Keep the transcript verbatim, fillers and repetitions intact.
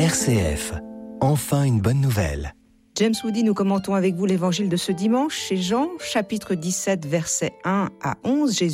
R C F, enfin une bonne nouvelle. James Woody, nous commentons avec vous l'évangile de ce dimanche chez Jean, chapitre dix-sept, versets un à onze. Jésus